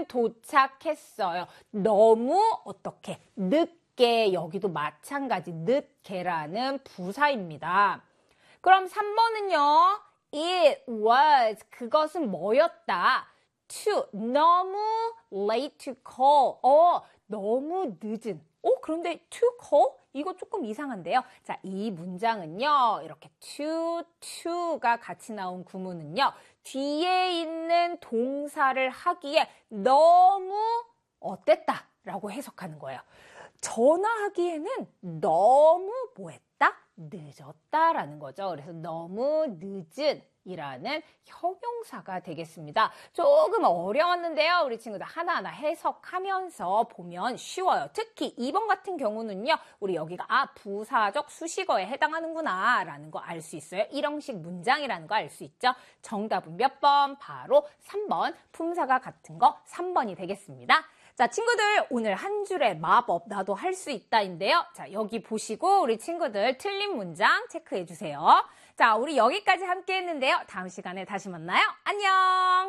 도착했어요. 너무 어떻게 늦게 여기도 마찬가지 늦게라는 부사입니다. 그럼 3번은요. It was 그것은 뭐였다? Too 너무 late to call 너무 늦은 그런데 to call? 이거 조금 이상한데요. 자, 이 문장은요. 이렇게 to가 같이 나온 구문은요. 뒤에 있는 동사를 하기에 너무 어땠다 라고 해석하는 거예요. 전화하기에는 너무 뭐했다? 늦었다라는 거죠. 그래서 너무 늦은 이라는 형용사가 되겠습니다. 조금 어려웠는데요. 우리 친구들 하나하나 해석하면서 보면 쉬워요. 특히 2번 같은 경우는요. 우리 여기가 부사적 수식어에 해당하는구나 라는 거 알 수 있어요. 일형식 문장이라는 거 알 수 있죠. 정답은 몇 번? 바로 3번. 품사가 같은 거 3번이 되겠습니다. 자, 친구들 오늘 한 줄의 마법 나도 할 수 있다인데요. 자, 여기 보시고 우리 친구들 틀린 문장 체크해 주세요. 자, 우리 여기까지 함께 했는데요. 다음 시간에 다시 만나요. 안녕!